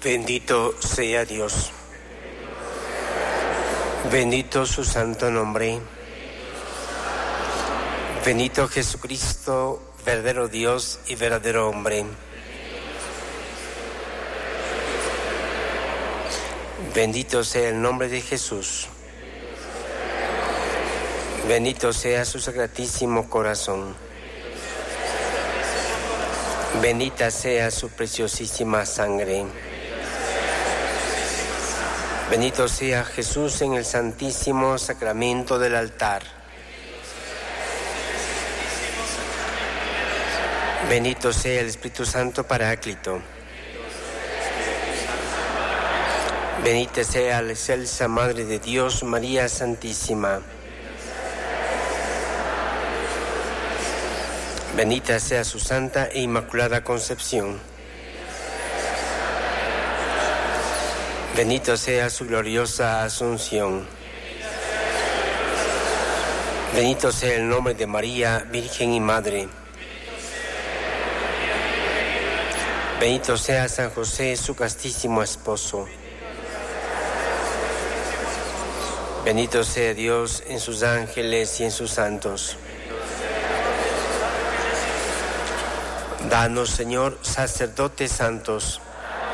Bendito sea Dios. Bendito su santo nombre. Bendito Jesucristo, verdadero Dios y verdadero hombre. Bendito sea el nombre de Jesús. Bendito sea su sacratísimo corazón. Bendita sea su preciosísima sangre. Bendito sea Jesús en el santísimo sacramento del altar. Bendito sea el Espíritu Santo Paráclito. Bendita sea la excelsa Madre de Dios, María Santísima. Bendita sea su santa e inmaculada concepción. Bendito sea su gloriosa asunción. Bendito sea el nombre de María, Virgen y Madre. Bendito sea San José, su castísimo esposo. Bendito sea Dios en sus ángeles y en sus santos. Danos, Señor, sacerdotes santos.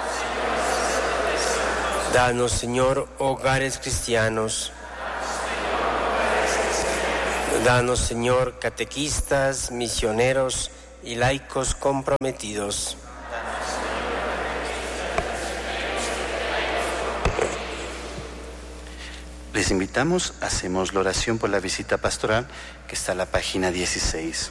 Danos, Señor, hogares cristianos. Danos, Señor, catequistas, misioneros y laicos comprometidos. Les invitamos, hacemos la oración por la visita pastoral que está en la página 16.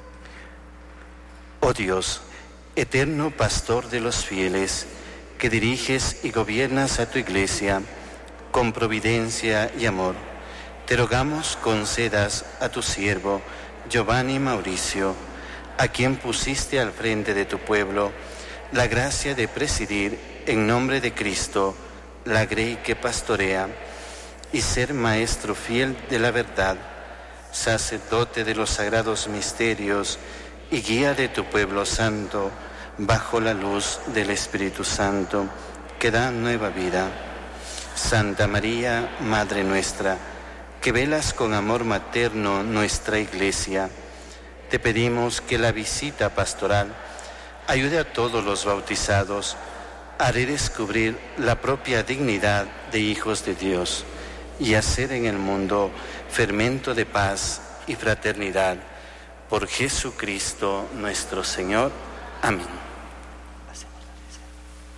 Oh Dios, eterno pastor de los fieles, que diriges y gobiernas a tu iglesia con providencia y amor, te rogamos concedas a tu siervo Giovanni Mauricio, a quien pusiste al frente de tu pueblo, la gracia de presidir en nombre de Cristo la grey que pastorea y ser maestro fiel de la verdad, sacerdote de los sagrados misterios y guía de tu pueblo santo, bajo la luz del Espíritu Santo, que da nueva vida. Santa María, Madre nuestra, que velas con amor materno nuestra Iglesia, te pedimos que la visita pastoral ayude a todos los bautizados a redescubrir la propia dignidad de hijos de Dios y hacer en el mundo fermento de paz y fraternidad. Por Jesucristo nuestro Señor. Amén.